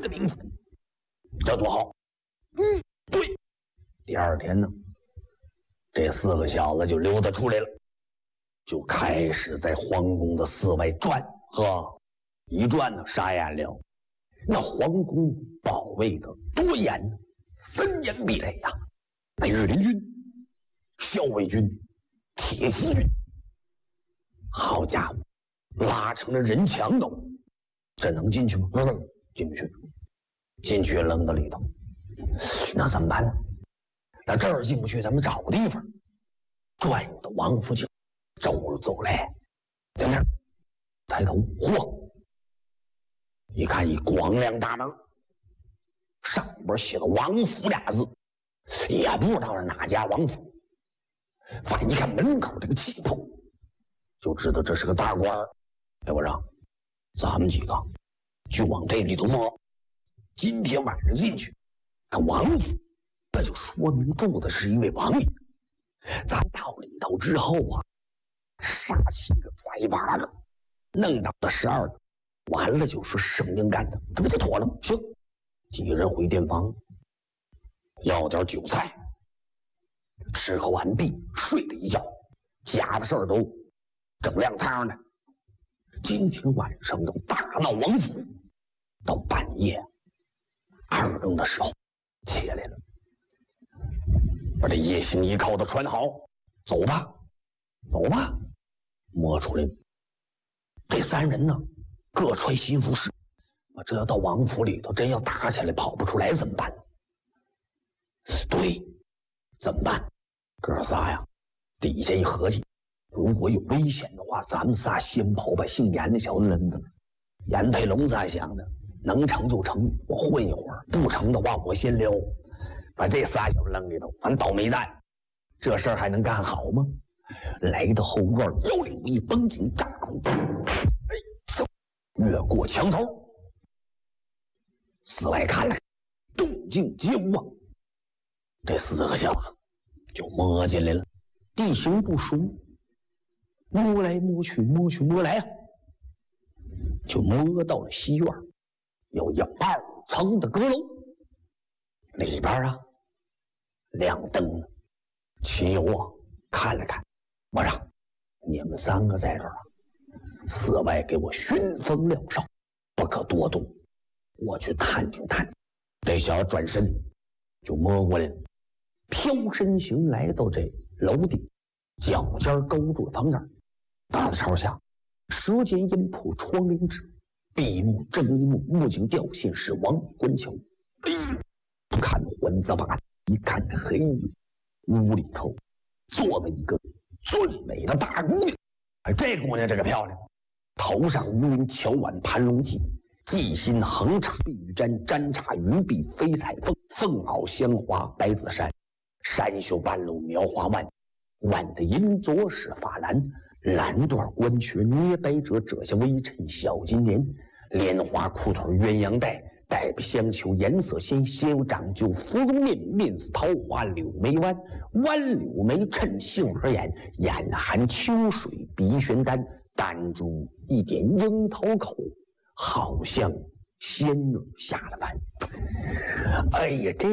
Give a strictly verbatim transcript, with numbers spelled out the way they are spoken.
的名字，这多好。嗯，对。第二天呢，这四个小子就溜达出来了，就开始在皇宫的四外转。呵，一转呢，傻眼了。那皇宫保卫的多严呢，森严壁垒呀！那御林军、校尉军、铁骑军，好家伙，拉成了人墙都，这能进去吗？嗯，进不去。进去扔到里头，那怎么办呢？那这儿进不去，咱们找个地方，转悠到王府井，走着走来，等等，抬头，嚯！一看一光亮大门，上边写了王府俩字，也不知道是哪家王府，反正一看门口这个气魄，就知道这是个大官儿。哎，我说咱们几个就往这里头摸，今天晚上进去看王府，那就说明住的是一位王爷。咱到里头之后啊，杀七个宰八个，弄到的十二个，完了就是生硬干的，这不就妥了吗？行，几个人回店房，要点酒菜，吃喝完毕，睡了一觉，家的事儿都整亮堂的。今天晚上要大闹王府，到半夜二更的时候起来了，把这夜行衣靠都穿好，走吧，走吧。摸出来，这三人呢，各穿新服饰。啊，这要到王府里头，真要打起来跑不出来怎么办？对，怎么办？哥仨呀，底下一合计，如果有危险的话，咱们仨先跑，把姓严的小子扔的。严培龙仨想的，能成就成，我混一会儿；不成的话，我先撩，把这仨小子扔里头，反倒霉蛋。这事儿还能干好吗？来到后院，腰领一绷紧，扎住，哎，走，越过墙头，四外看了，动静皆无啊。这四个小子就摸进来了，地形不熟，摸来摸去，摸去摸来啊，就摸到了西院，有一二层的阁楼，里边啊亮灯呢。秦友啊看了看，我说你们三个在这儿啊，四外给我熏风料哨，不可多动，我去探听探听。这小子转身就摸过来了，飘身形来到这楼顶，脚尖勾住了房檐，大字朝下，舌尖音谱窗棂纸，闭目睁一目，目睛掉线是往里观瞧。哎，不看混子吧，一看黑屋里头坐了一个俊美的大姑娘。哎，这姑娘这个漂亮，头上乌翎乔挽盘龙髻，髻心横插碧玉簪，簪插云碧飞彩凤，凤袄香花白紫衫，山袖半露描花腕，腕的银镯是发蓝，蓝缎冠裙捏白褶，褶下微衬小金莲，莲花裤腿鸳鸯带，带不相求颜色鲜，先有长就芙蓉面，面似桃花柳眉弯，弯柳眉衬杏核眼，眼含秋水鼻玄丹，丹珠一点樱桃口，好像仙女下了凡。哎呀，这